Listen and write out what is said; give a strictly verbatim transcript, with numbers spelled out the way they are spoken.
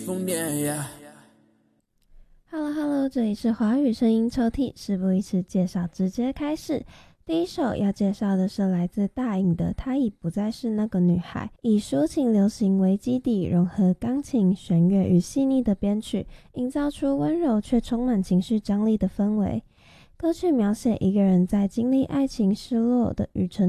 疯癫。Yeah Hello Hello， 这里是华语声音抽屉，事不宜迟，介绍直接开始。第一首要介绍的是来自大颖的《她已不再是那个女孩》，以抒情流行为基底，融合钢琴、弦乐与细腻的编曲，营造出温柔却充满情绪张力的氛围。歌曲描写一个人在经历爱情失落的与成